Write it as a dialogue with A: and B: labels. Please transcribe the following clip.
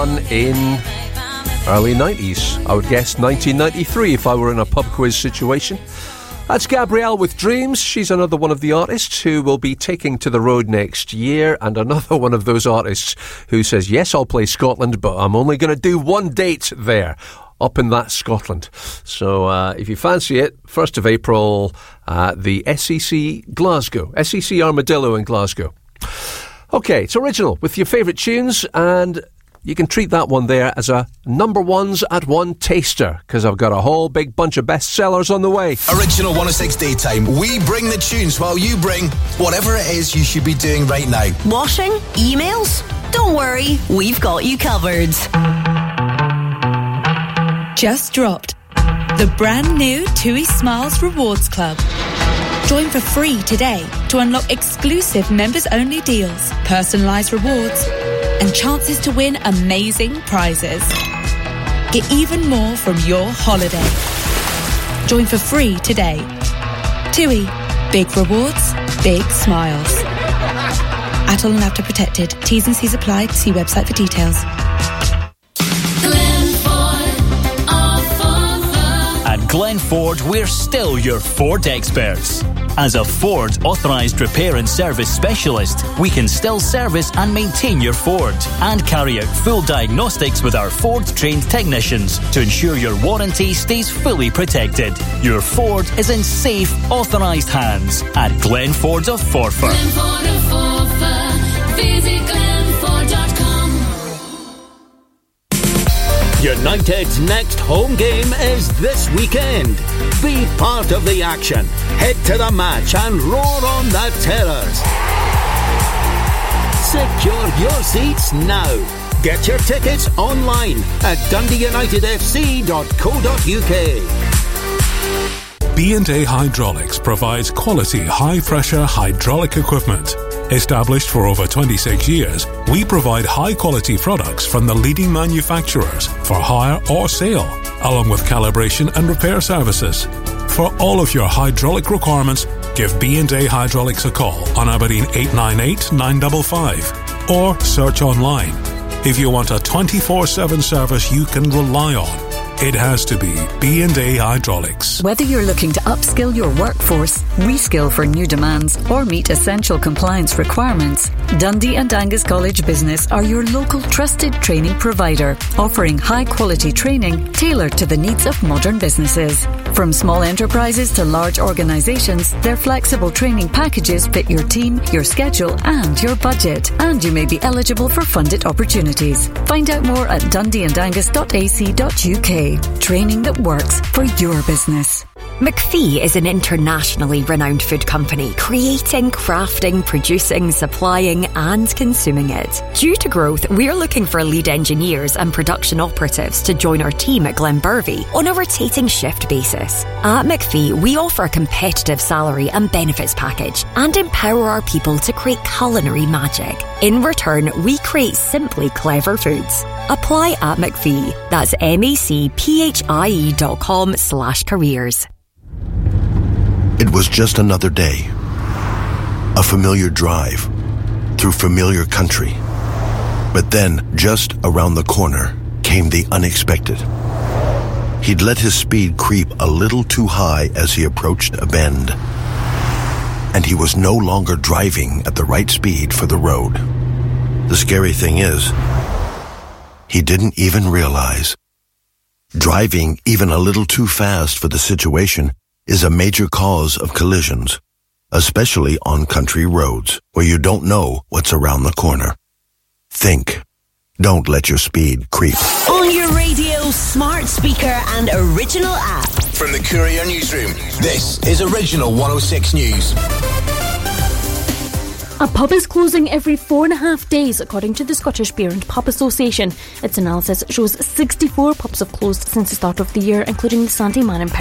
A: done in early 90s. I would guess 1993 if I were in a pub quiz situation. That's Gabrielle with Dreams. She's another one of the artists who will be taking to the road next year, and another one of those artists who says, yes, I'll play Scotland, but I'm only going to do one date there, up in that Scotland. So if you fancy it, 1st of April, the SEC Armadillo in Glasgow. Okay, it's original with your favourite tunes, and you can treat that one there as a number ones at one taster, because I've got a whole big bunch of bestsellers on the way.
B: Original 106 Daytime. We bring the tunes while you bring whatever it is you should be doing right now.
C: Washing? Emails? Don't worry, we've got you covered.
D: Just dropped the brand new TUI Smiles Rewards Club. Join for free today to unlock exclusive members-only deals, personalised rewards, and chances to win amazing prizes. Get even more from your holiday. Join for free today. TUI. Big rewards, big smiles. Adult and after protected. T's and C's apply. See website for details.
E: At Glen Ford, we're still your Ford experts. As a Ford authorised repair and service specialist, we can still service and maintain your Ford and carry out full diagnostics with our Ford-trained technicians to ensure your warranty stays fully protected. Your Ford is in safe, authorised hands at Glen Ford of Forfar.
F: Glen Ford of Forfar. Visit glenford.com.
G: United's next home game is this weekend. Be part of the action. Head to the match and roar on the terrors. Secure your seats now. Get your tickets online at dundeeunitedfc.co.uk.
H: B&A Hydraulics provides quality high-pressure hydraulic equipment. Established for over 26 years, we provide high-quality products from the leading manufacturers for hire or sale, along with calibration and repair services. For all of your hydraulic requirements, give B&A Hydraulics a call on Aberdeen 898 955 or search online. If you want a 24/7 service you can rely on, it has to be B&A Hydraulics.
I: Whether you're looking to upskill your workforce, reskill for new demands, or meet essential compliance requirements, Dundee and Angus College Business are your local trusted training provider, offering high-quality training tailored to the needs of modern businesses. From small enterprises to large organisations, their flexible training packages fit your team, your schedule, and your budget, and you may be eligible for funded opportunities. Find out more at dundeeandangus.ac.uk. Training that works for your business.
J: McPhee is an internationally renowned food company, creating, crafting, producing, supplying and consuming it. Due to growth, we're looking for lead engineers and production operatives to join our team at Glenbervie on a rotating shift basis. At McPhee, we offer a competitive salary and benefits package and empower our people to create culinary magic. In return, we create simply clever foods. Apply at McPhee. That's macphie.com/careers.
K: It was just another day. A familiar drive through familiar country. But then, just around the corner, came the unexpected. He'd let his speed creep a little too high as he approached a bend. And he was no longer driving at the right speed for the road. The scary thing is, he didn't even realize. Driving even a little too fast for the situation is a major cause of collisions, especially on country roads where you don't know what's around the corner. Think. Don't let your speed creep.
C: On your radio, smart speaker and original app.
B: From the Courier Newsroom, this is Original 106 News.
L: A pub is closing every 4.5 days, according to the Scottish Beer and Pub Association. Its analysis shows 64 pubs have closed since the start of the year, including the Sandy Man in Perth.